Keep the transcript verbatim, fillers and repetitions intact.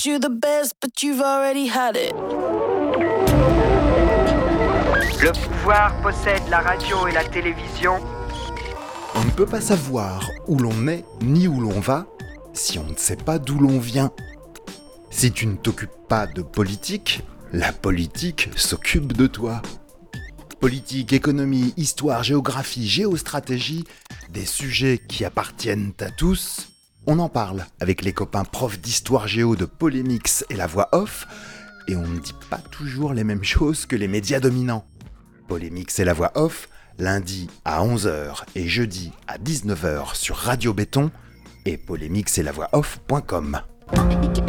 wish you the best, but you've already had it. Le pouvoir possède la radio et la télévision. On ne peut pas savoir où l'on est ni où l'on va si on ne sait pas d'où l'on vient. Si tu ne t'occupes pas de politique, la politique s'occupe de toi. Politique, économie, histoire, géographie, géostratégie, des sujets qui appartiennent à tous. On en parle avec les copains profs d'histoire géo de Polémix et la voix off, et on ne dit pas toujours les mêmes choses que les médias dominants. Polémix et la voix off, lundi à onze heures et jeudi à dix-neuf heures sur Radio Béton et polémix et la voix off point com.